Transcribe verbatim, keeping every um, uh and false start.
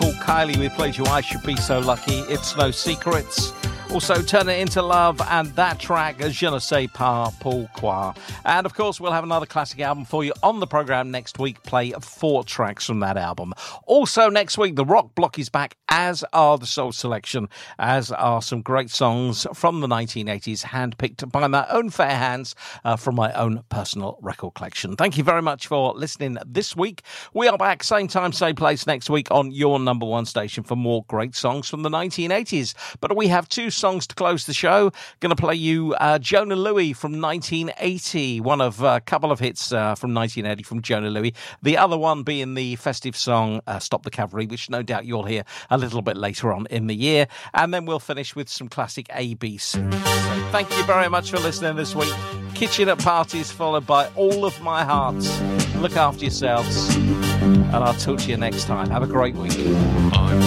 called Kylie. We played you I Should Be So Lucky. It's No Secrets. Also, Turn It Into Love, and that track, Je ne sais pas pourquoi. And, of course, we'll have another classic album for you on the programme next week. Play four tracks from that album. Also, next week, the Rock Block is back, as are the Soul Selection, as are some great songs from the nineteen eighties, handpicked by my own fair hands uh, from my own personal record collection. Thank you very much for listening this week. We are back, same time, same place next week on your number one station for more great songs from the nineteen eighties. But we have two songs to close the show. Going to play you uh, Jona Lewie from nineteen eighty, one of a uh, couple of hits uh, from nineteen eighty from Jona Lewie. The other one being the festive song uh, Stop the Cavalry, which no doubt you'll hear a little bit later on in the year. And then we'll finish with some classic A B C. So thank you very much for listening this week. Kitchen at Parties, followed by All of My Hearts. Look after yourselves, and I'll talk to you next time. Have a great week. I'm